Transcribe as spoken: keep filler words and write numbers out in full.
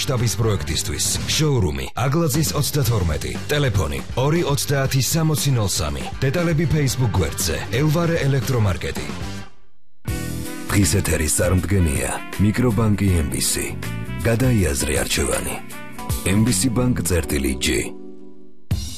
მასშტაბის პროექტისთვის. შოურუმი აგლაძის ოცდათორმეტი, ტელეფონი ორი ოცდაათი სამოცი ნოლ სამი. დეტალები Facebook გვერდზე ელვარე ელექტრომარკეტი. დღის ეთერის წარმდგენია მიკრობანკი ემ ბი სი. გადაიაზრე არჩევანი. ემ ბი სი ბანკ წერტილი ჯი.